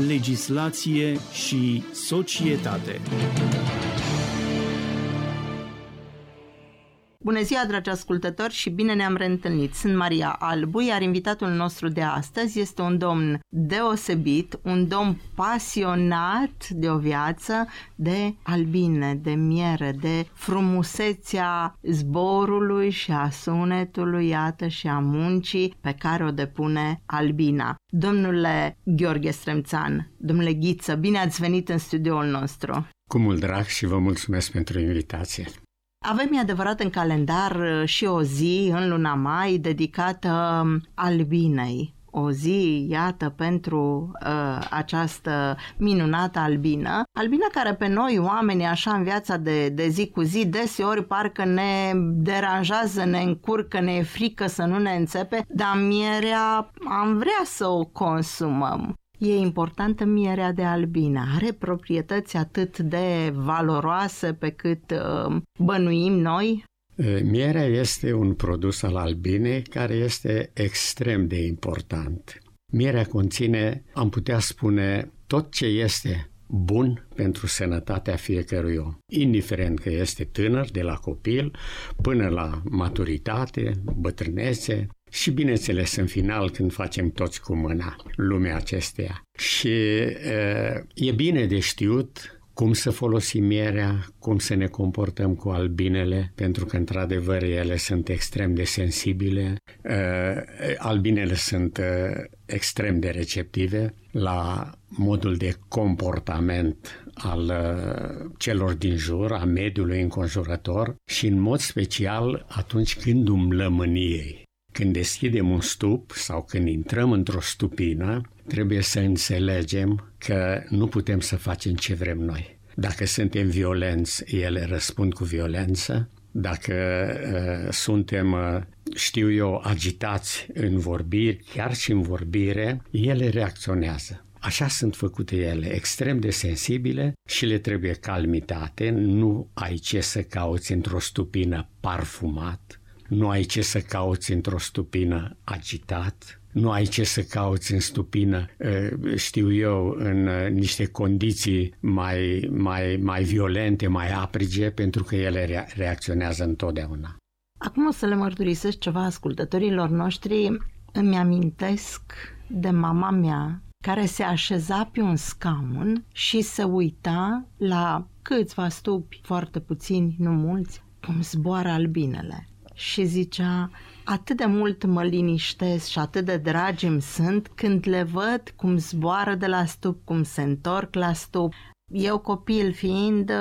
legislație și societate. Bună ziua, dragi ascultători, și bine ne-am reîntâlnit. Sunt Maria Albu, iar invitatul nostru de astăzi este un domn deosebit, un domn pasionat de o viață de albine, de miere, de frumusețea zborului și a sunetului, iată, și a muncii pe care o depune albina. Domnule Gheorghe Stremțan, domnule Ghiță, bine ați venit în studioul nostru. Cu mult drag și vă mulțumesc pentru invitație. Avem, e adevărat, în calendar și o zi în luna mai dedicată albinei. O zi, iată, pentru această minunată albină. Albina care pe noi, oamenii, așa în viața de zi cu zi, deseori parcă ne deranjează, ne încurcă, ne e frică să nu ne înțepe, dar mierea am vrea să o consumăm. E importantă mierea de albină, are proprietăți atât de valoroase pe cât bănuim noi? Mierea este un produs al albinei care este extrem de important. Mierea conține, am putea spune, tot ce este bun pentru sănătatea fiecărui om, indiferent că este tânăr, de la copil până la maturitate, bătrânețe și, bineînțeles, în final, când facem toți cu mâna lumea acesteia. Și e bine de știut cum să folosim mierea, cum să ne comportăm cu albinele, pentru că, într-adevăr, ele sunt extrem de sensibile. Albinele sunt extrem de receptive la modul de comportament al celor din jur, a mediului înconjurător și, în mod special, atunci când umblăm în ei. Când deschidem un stup sau când intrăm într-o stupină, trebuie să înțelegem că nu putem să facem ce vrem noi. Dacă suntem violenți, ele răspund cu violență. Dacă suntem, agitați în vorbiri, chiar și în vorbire, ele reacționează. Așa sunt făcute ele, extrem de sensibile și le trebuie calmitate. Nu ai ce să cauți într-o stupină parfumat. Nu ai ce să cauți într-o stupină agitat, nu ai ce să cauți în stupină, în niște condiții mai violente, mai aprige, pentru că ele reacționează întotdeauna. Acum o să le mărturisesc ceva ascultătorilor noștri. Îmi amintesc de mama mea care se așeza pe un scaun și se uita la câțiva stupi, foarte puțini, nu mulți, cum zboară albinele. Și zicea, atât de mult mă liniștesc și atât de dragi îmi sunt când le văd cum zboară de la stup, cum se întorc la stup. Eu, copil fiind,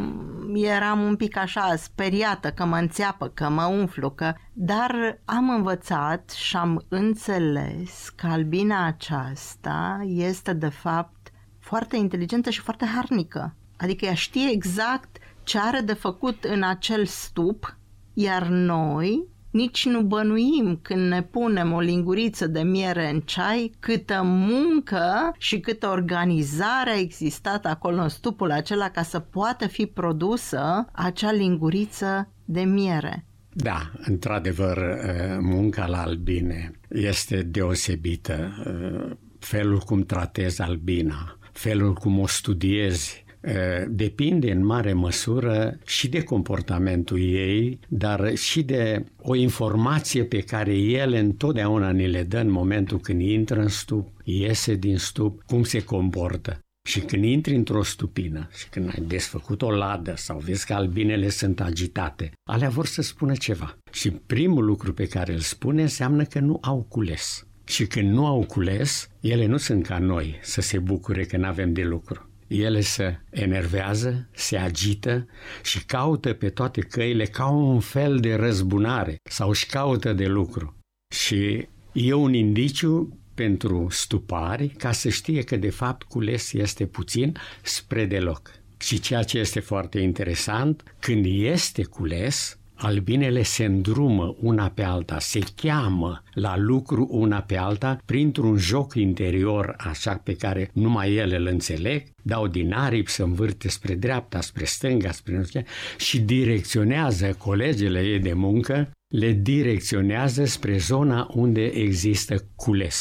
eram un pic așa speriată că mă înțeapă, că mă umflu, dar am învățat și am înțeles că albina aceasta este de fapt foarte inteligentă și foarte harnică. Adică ea știe exact ce are de făcut în acel stup, iar noi nici nu bănuim când ne punem o linguriță de miere în ceai câtă muncă și câtă organizare a existat acolo în stupul acela ca să poată fi produsă acea linguriță de miere. Da, într-adevăr, munca la albine este deosebită. Felul cum tratezi albina, felul cum o studiezi, depinde în mare măsură și de comportamentul ei, dar și de o informație pe care el întotdeauna ne le dă în momentul când intră în stup, iese din stup, cum se comportă. Și când intri într-o stupină și când ai desfăcut o ladă sau vezi că albinele sunt agitate, alea vor să spună ceva. Și primul lucru pe care îl spune înseamnă că nu au cules. Și când nu au cules, ele nu sunt ca noi să se bucure că n-avem de lucru. Ele se enervează, se agită și caută pe toate căile ca un fel de răzbunare sau își caută de lucru. Și e un indiciu pentru stupari ca să știe că de fapt cules este puțin spre deloc. Și ceea ce este foarte interesant, când este cules, albinele se îndrumă una pe alta, se cheamă la lucru una pe alta printr-un joc interior așa pe care numai ele îl înțeleg, dau din aripi, se învârte spre dreapta, spre stânga, spre nu știu ce, și direcționează colegele ei de muncă, le direcționează spre zona unde există cules.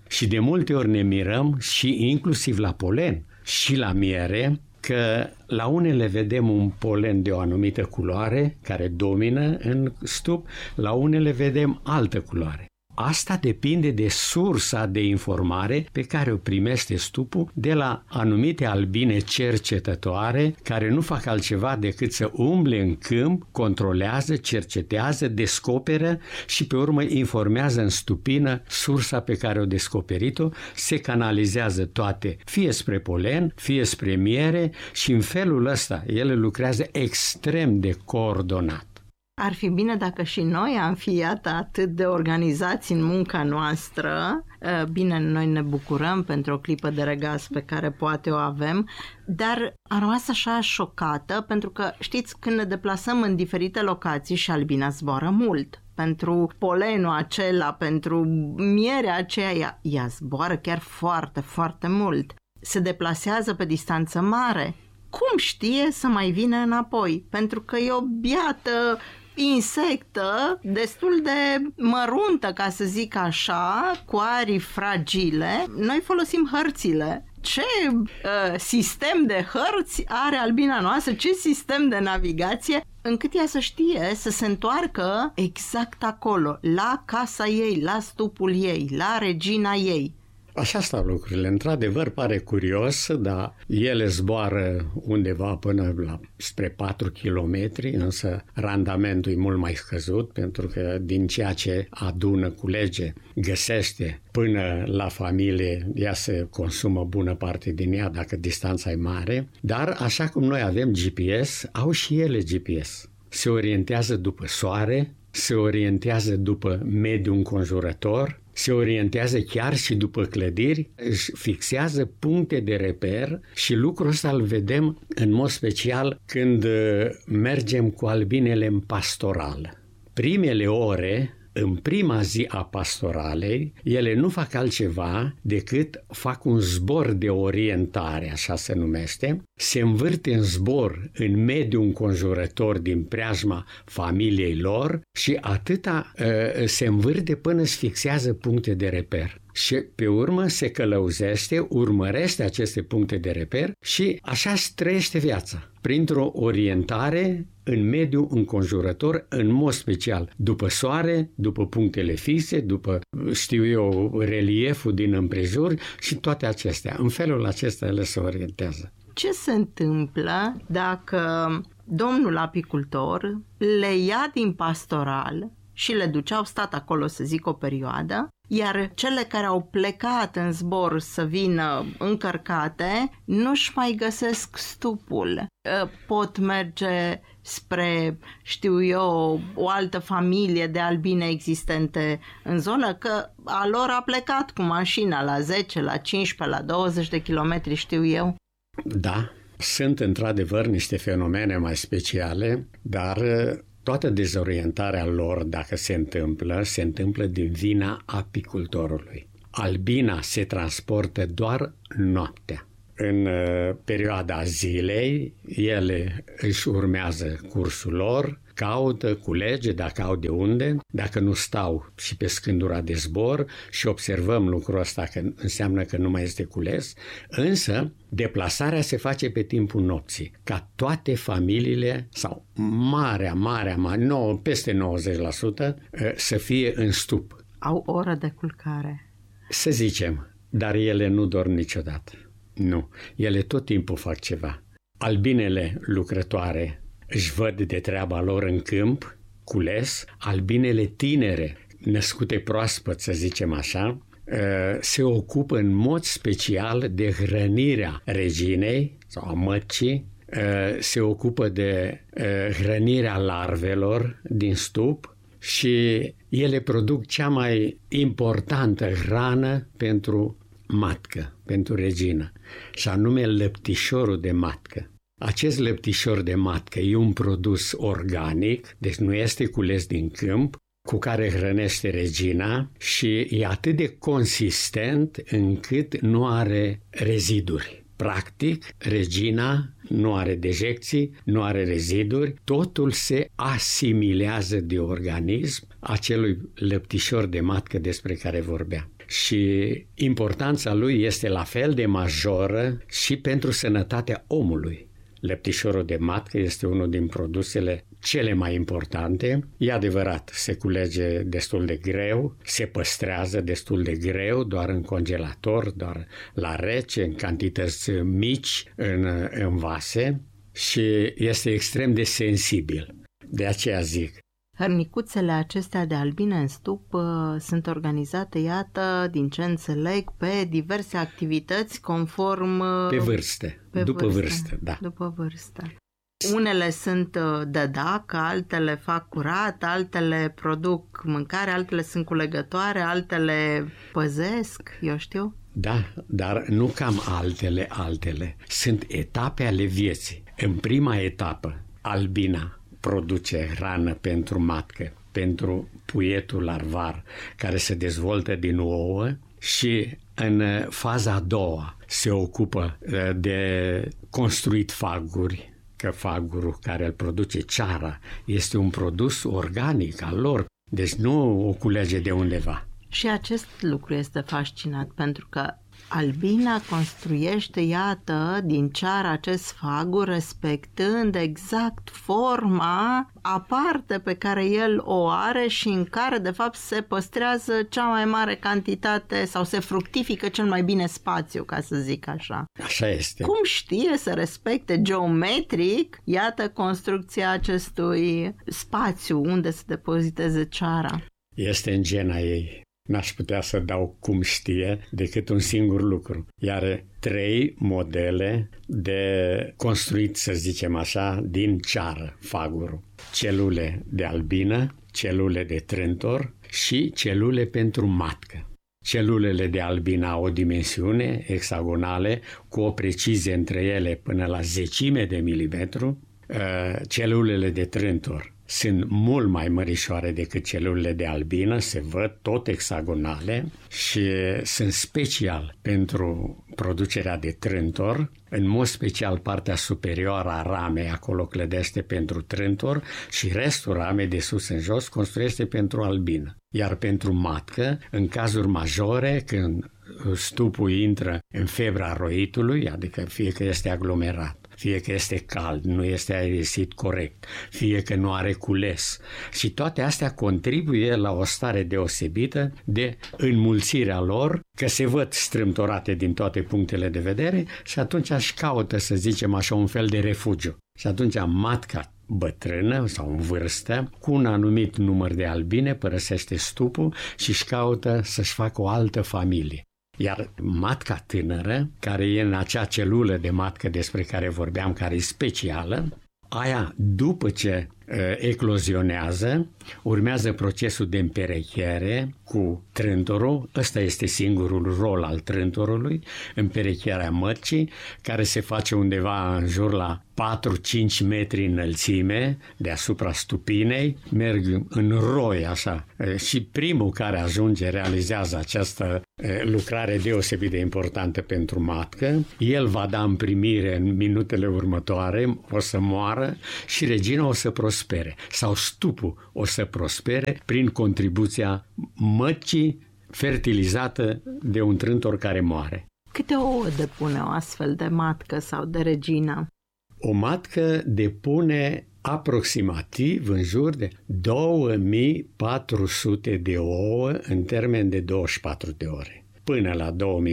Și de multe ori ne mirăm și inclusiv la polen și la miere, că la unele vedem un polen de o anumită culoare care domină în stup, la unele vedem altă culoare. Asta depinde de sursa de informare pe care o primește stupul de la anumite albine cercetătoare care nu fac altceva decât să umble în câmp, controlează, cercetează, descoperă și pe urmă informează în stupină sursa pe care o descoperit-o, se canalizează toate, fie spre polen, fie spre miere și în felul ăsta ele lucrează extrem de coordonat. Ar fi bine dacă și noi am fi, iată, atât de organizați în munca noastră. Bine, noi ne bucurăm pentru o clipă de regaz pe care poate o avem, dar am rămas așa șocată pentru că, știți, când ne deplasăm în diferite locații și albina zboară mult. Pentru polenul acela, pentru mierea aceea, ea zboară chiar foarte, foarte mult. Se deplasează pe distanță mare. Cum știe să mai vină înapoi? Pentru că e o biată insectă destul de măruntă, ca să zic așa, cu arii fragile. Noi folosim hărțile. Ce sistem de hărți are albina noastră, ce sistem de navigație, încât ea să știe să se întoarcă exact acolo, la casa ei, la stupul ei, la regina ei. Așa stau lucrurile. Într-adevăr pare curios, dar ele zboară undeva până spre 4 kilometri, însă randamentul e mult mai scăzut pentru că din ceea ce adună, culege, găsește până la familie, ea se consumă bună parte din ea dacă distanța e mare, dar așa cum noi avem GPS, au și ele GPS. Se orientează după soare, se orientează după mediul înconjurător, se orientează chiar și după clădiri, își fixează puncte de reper și lucrul ăsta îl vedem în mod special când mergem cu albinele în pastoral. Primele ore, în prima zi a pastoralei, ele nu fac altceva decât fac un zbor de orientare, așa se numește, se învârte în zbor în mediul înconjurător din preajma familiei lor și atâta se învârte până își fixează puncte de reper. Și pe urmă se călăuzește, urmărește aceste puncte de reper și așa își trăiește viața, printr-o orientare în mediul înconjurător, în mod special, după soare, după punctele fixe, după, relieful din împrejur și toate acestea. În felul acesta ele se orientează. Ce se întâmplă dacă domnul apicultor le ia din pastoral și le duceau, stat acolo, să zic, o perioadă, iar cele care au plecat în zbor să vină încărcate nu-și mai găsesc stupul. Pot merge spre, o altă familie de albine existente în zonă, că a lor a plecat cu mașina la 10, la 15, la 20 de kilometri, Da, sunt într-adevăr niște fenomene mai speciale, dar toată dezorientarea lor, dacă se întâmplă din vina apicultorului. Albina se transportă doar noaptea. În perioada zilei, ele își urmează cursul lor, caută, culege, dacă au de unde, dacă nu stau și pe scândura de zbor și observăm lucrul ăsta, că înseamnă că nu mai este cules, însă deplasarea se face pe timpul nopții, ca toate familiile, sau peste 90%, să fie în stup. Au oră de culcare. Să zicem, dar ele nu dorm niciodată. Nu, ele tot timpul fac ceva. Albinele lucrătoare își văd de treaba lor în câmp, cules, albinele tinere, născute proaspăt, să zicem așa, se ocupă în mod special de hrănirea reginei sau a măcii, se ocupă de hrănirea larvelor din stup și ele produc cea mai importantă hrană pentru matcă, pentru regină, și anume lăptișorul de matcă. Acest lăptișor de matcă e un produs organic, deci nu este cules din câmp, cu care hrănește regina și e atât de consistent încât nu are reziduri. Practic, regina nu are dejecții, nu are reziduri, totul se asimilează de organism acelui lăptișor de matcă despre care vorbeam. și importanța lui este la fel de majoră și pentru sănătatea omului. Lăptișorul de matcă este unul din produsele cele mai importante. E adevărat, se culege destul de greu, se păstrează destul de greu, doar în congelator, doar la rece, în cantități mici, în vase și este extrem de sensibil. De aceea zic. Hărnicuțele acestea de albine în stup sunt organizate, iată, din ce înțeleg, pe diverse activități conform... Pe vârstă, după vârstă, da. După vârstă. Unele sunt de dac, altele fac curat, altele produc mâncare, altele sunt culegătoare, altele păzesc, eu știu. Da, dar nu cam altele. Sunt etape ale vieții. În prima etapă, albina produce hrană pentru matcă, pentru puietul larvar care se dezvoltă din ouă și în faza a doua se ocupă de construit faguri, că fagurul care îl produce ceara este un produs organic al lor, deci nu o culege de undeva. Și acest lucru este fascinant pentru că albina construiește, iată, din ceară acest fagur, respectând exact forma aparte pe care el o are și în care, de fapt, se păstrează cea mai mare cantitate sau se fructifică cel mai bine spațiu, ca să zic așa. Așa este. Cum știe să respecte geometric, iată, construcția acestui spațiu unde se depoziteze ceara? Este în gena ei. N-aș putea să dau cum știe decât un singur lucru. Iar 3 modele de construit, să zicem așa, din ceară, fagurul. Celule de albină, celule de trântor și celule pentru matcă. Celulele de albină au o dimensiune hexagonale cu o precizie între ele până la 10 de milimetru. Celulele de trântor sunt mult mai mărișoare decât celulele de albină, se văd tot hexagonale și sunt special pentru producerea de trântor, în mod special partea superioară a ramei, acolo clădește pentru trântor și restul ramei de sus în jos construiește pentru albină. Iar pentru matcă, în cazuri majore, când stupul intră în febra roitului, adică fie că este aglomerat, fie că este cald, nu este aerisit corect, fie că nu are cules. Și toate astea contribuie la o stare deosebită de înmulțirea lor, că se văd strâmtorate din toate punctele de vedere și atunci își caută, să zicem așa, un fel de refugiu. Și atunci matca bătrână sau în vârstă, cu un anumit număr de albine, părăsește stupul și își caută să-și facă o altă familie. Iar matca tânără, care e în acea celulă de matcă despre care vorbeam, care e specială, aia după ce eclozionează, urmează procesul de împerechiere cu trântorul. Ăsta este singurul rol al trântorului, împerecherea măcii, care se face undeva în jur la 4-5 metri înălțime deasupra stupinei, merg în roi așa și primul care ajunge realizează această lucrare deosebit de importantă pentru matcă. El va da în primire în minutele următoare, o să moară și regina o să prospere sau stupul o să prospere prin contribuția măcii fertilizată de un trântor care moare. Câte ouă depune o astfel de matcă sau de regină? O matcă depune aproximativ în jur de 2400 de ouă în termen de 24 de ore. Până la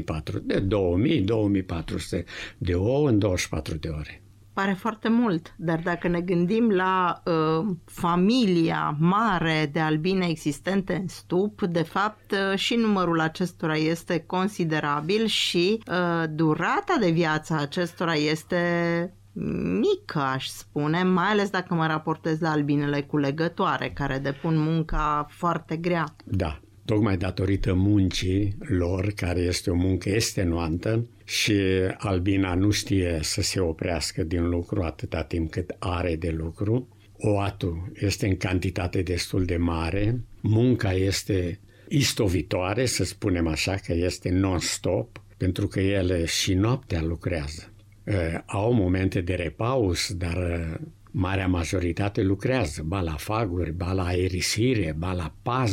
2400 de ouă în 24 de ore. Pare foarte mult, dar dacă ne gândim la familia mare de albine existente în stup, de fapt și numărul acestora este considerabil și durata de viață acestora este mică, aș spune, mai ales dacă mă raportez la albinele culegătoare, care depun munca foarte grea. Da, tocmai datorită muncii lor, care este o muncă extenuantă și albina nu știe să se oprească din lucru atâta timp cât are de lucru. Oatul este în cantitate destul de mare, munca este istovitoare, să spunem așa, că este non-stop, pentru că ele și noaptea lucrează. Au momente de repaus, dar marea majoritate lucrează, ba la faguri, ba la aerisire, ba la pază,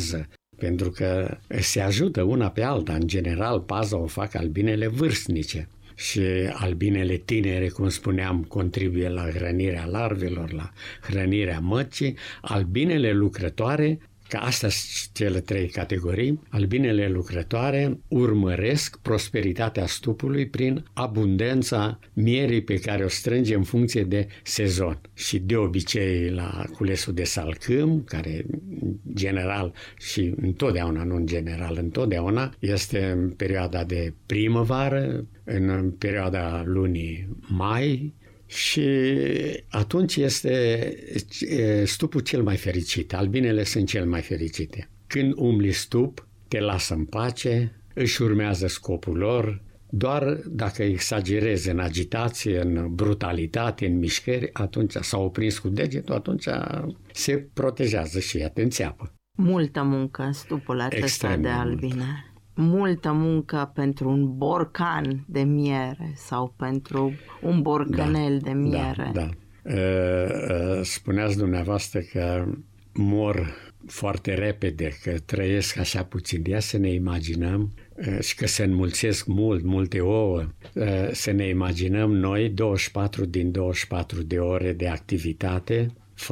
pentru că se ajută una pe alta. În general, paza o fac albinele vârstnice și albinele tinere, cum spuneam, contribuie la hrănirea larvelor, la hrănirea măcii. Albinele lucrătoare, că astea sunt cele 3 categorii, albinele lucrătoare urmăresc prosperitatea stupului prin abundența mierii pe care o strânge în funcție de sezon. Și de obicei la culesul de salcâm, care în general și întotdeauna, nu în general, întotdeauna este în perioada de primăvară, în perioada lunii mai, și atunci este stupul cel mai fericit. Albinele sunt cel mai fericite. Când umbli stup, te lasă în pace, își urmează scopul lor, doar dacă exagerezi în agitație, în brutalitate, în mișcări, atunci s-au oprins cu degetul, atunci se protejează și ea, te înțeapă. Multă muncă în stupul acesta extrem de albine. Multă muncă pentru un borcan de miere sau pentru un borcanel de miere. Da. Spuneați dumneavoastră că mor foarte repede, că trăiesc așa puțin. Ia să ne imaginăm și că se înmulțesc multe ouă. Să ne imaginăm noi 24 din 24 de ore de activitate,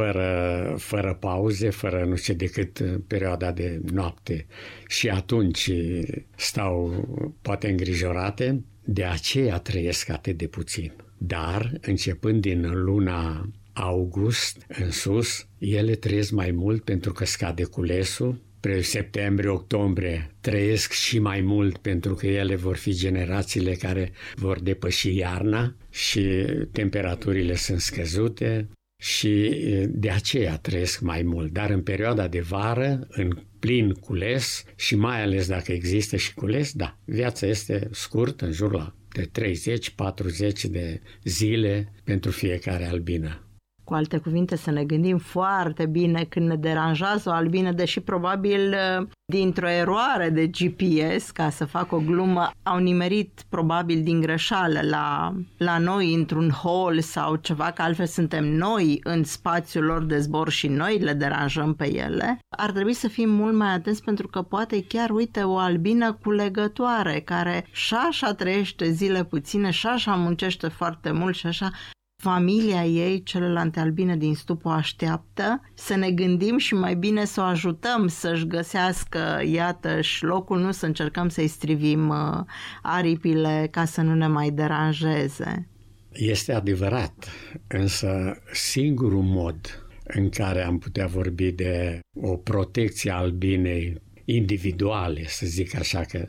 fără pauze, fără nu știu decât perioada de noapte. Și atunci stau poate îngrijorate, de aceea trăiesc atât de puțin. Dar, începând din luna august în sus, ele trăiesc mai mult pentru că scade culesul. Spre septembrie, octombrie trăiesc și mai mult pentru că ele vor fi generațiile care vor depăși iarna și temperaturile sunt scăzute. Și de aceea trăiesc mai mult. Dar în perioada de vară, în plin cules și mai ales dacă există și cules, da, viața este scurtă, în jur de 30-40 de zile pentru fiecare albină. Cu alte cuvinte, să ne gândim foarte bine când ne deranjează o albină, deși probabil dintr-o eroare de GPS, ca să fac o glumă, au nimerit probabil din greșeală la noi într-un hol sau ceva, că altfel suntem noi în spațiul lor de zbor și noi le deranjăm pe ele. Ar trebui să fim mult mai atenți pentru că poate chiar, uite, o albină culegătoare care și așa trăiește zile puține și așa muncește foarte mult și așa, familia ei, celelalte albine din stup o așteaptă, să ne gândim și mai bine să o ajutăm să-și găsească, iată-și locul, nu să încercăm să-i strivim aripile ca să nu ne mai deranjeze. Este adevărat, însă singurul mod în care am putea vorbi de o protecție a albinei individuale, să zic așa, că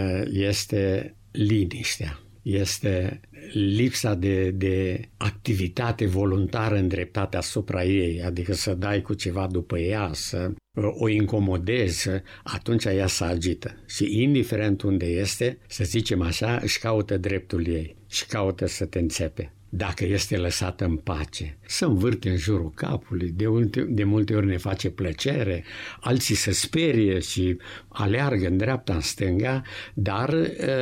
este liniștea. Este lipsa de activitate voluntară îndreptată asupra ei, adică să dai cu ceva după ea, să o incomodezi, atunci ea se agită. Și indiferent unde este, să zicem așa, își caută dreptul ei și caută să te înțepe. Dacă este lăsată în pace, să învârte în jurul capului, de multe ori ne face plăcere, alții se sperie și aleargă în dreapta, în stânga, dar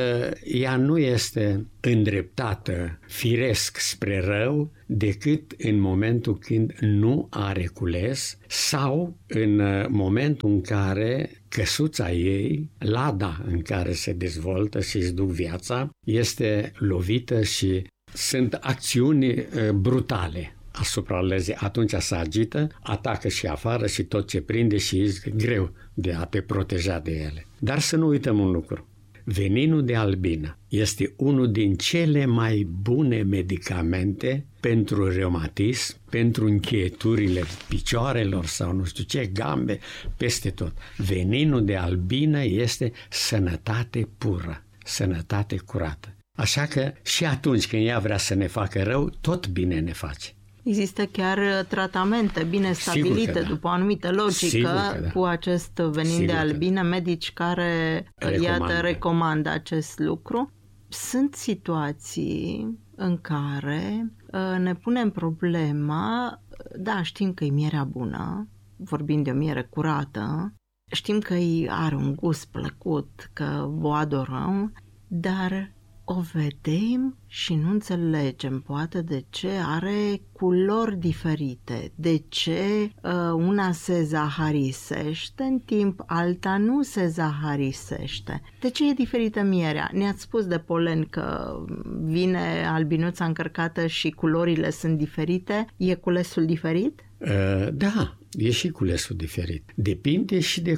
ea nu este îndreptată firesc spre rău decât în momentul când nu are cules sau în momentul în care căsuța ei, lada în care se dezvoltă și își duc viața, este lovită și sunt acțiuni brutale asupra lezii. Atunci se agită, atacă și afară și tot ce prinde și e greu de a te proteja de ele. Dar să nu uităm un lucru. Veninul de albină este unul din cele mai bune medicamente pentru reumatism, pentru încheieturile picioarelor sau nu știu ce, gambe, peste tot. Veninul de albină este sănătate pură, sănătate curată. Așa că și atunci când ea vrea să ne facă rău, tot bine ne face. Există chiar tratamente bine stabilite după o anumită logică cu acest venin de albină, medici care recomandă acest lucru. Sunt situații în care ne punem problema, da, știm că e mierea bună, vorbim de o miere curată, știm că are un gust plăcut, că o adorăm, dar o vedem și nu înțelegem poate de ce are culori diferite, de ce una se zaharisește în timp alta nu se zaharisește. De ce e diferită mierea? Ne-ați spus de polen că vine albinuța încărcată și culorile sunt diferite. E culesul diferit? Da, e și culesul diferit. Depinde și de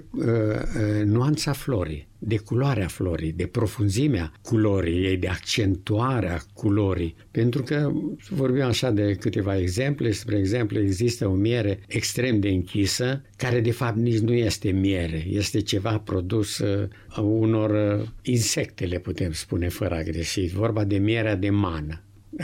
nuanța florii, de culoarea florii, de profunzimea culorii ei, de accentuarea culorii. Pentru că vorbim așa de câteva exemple. Spre exemplu, există o miere extrem de închisă, care de fapt nici nu este miere, este ceva produs unor insecte, le putem spune fără a greși. Vorba de mierea de mană.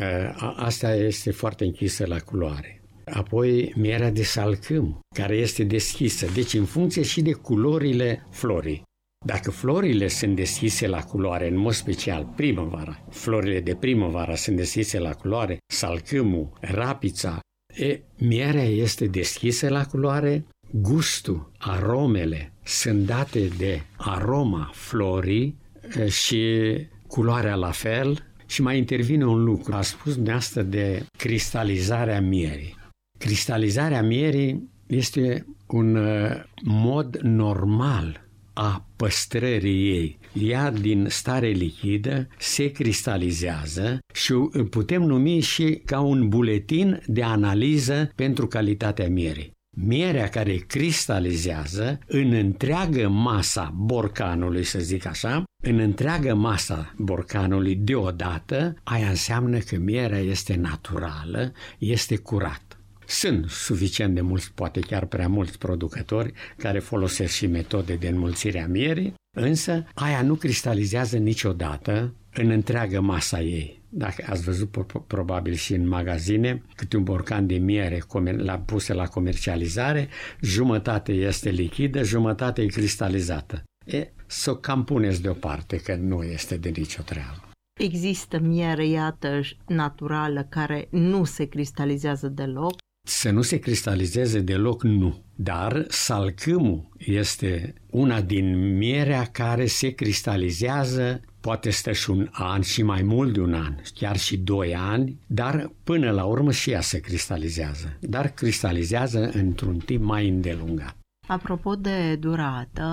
Asta este foarte închisă la culoare. Apoi mierea de salcâm, care este deschisă, deci în funcție și de culorile florii. Dacă florile sunt deschise la culoare, în mod special primăvara, florile de primăvară sunt deschise la culoare, salcâmul, rapița, mierea este deschisă la culoare, gustul, aromele sunt date de aroma florii și culoarea la fel. Și mai intervine un lucru, a spus dumneavoastră de cristalizarea mierii. Cristalizarea mierii este un mod normal a păstrării ei. Ea din stare lichidă se cristalizează și îl putem numi și ca un buletin de analiză pentru calitatea mierii. Mierea care cristalizează în întreagă masa borcanului, să zic așa, în întreagă masa borcanului deodată, aia înseamnă că mierea este naturală, este curată. Sunt suficient de mulți, poate chiar prea mulți producători care folosesc și metode de înmulțire a mierii, însă aia nu cristalizează niciodată în întreagă masa ei. Dacă ați văzut probabil și în magazine, câte un borcan de miere puse la comercializare, jumătate este lichidă, jumătate e cristalizată. Să o cam puneți deoparte, că nu este de nicio treabă. Există miere, iată, naturală, care nu se cristalizează deloc? Să nu se cristalizeze deloc, nu. Dar salcâmul este una din mierea care se cristalizează, poate stă și un an și mai mult de un an, chiar și 2 ani, dar până la urmă și ea se cristalizează. Dar cristalizează într-un timp mai îndelungat. Apropo de durată,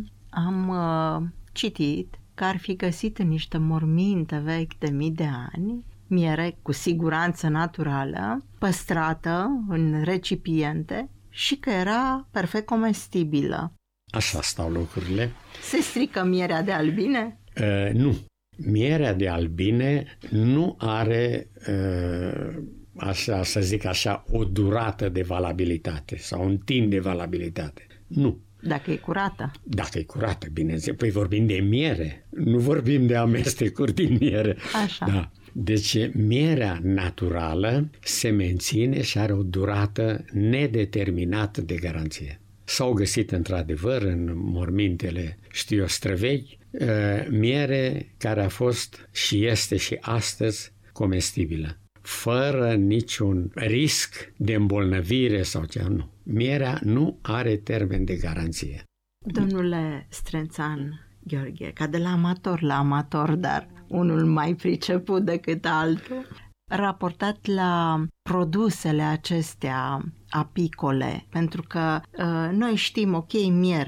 am citit că ar fi găsit în niște morminte vechi de mii de ani miere cu siguranță naturală, păstrată în recipiente și că era perfect comestibilă. Așa stau lucrurile. Se strică mierea de albine? Nu. Mierea de albine nu are, așa să zic așa, o durată de valabilitate sau un timp de valabilitate. Nu. Dacă e curată. Dacă e curată, bineînțeles. Păi vorbim de miere, nu vorbim de amestecuri din miere. Așa. Da. Deci mierea naturală se menține și are o durată nedeterminată de garanție. S-au găsit într-adevăr în mormintele, străvechi, miere care a fost și este și astăzi comestibilă, fără niciun risc de îmbolnăvire sau ceva, nu. Mierea nu are termen de garanție. Domnule Strențan Gheorghe, ca de la amator la amator, dar unul mai priceput decât altul, raportat la produsele acestea apicole, pentru că noi știm, ok, miere,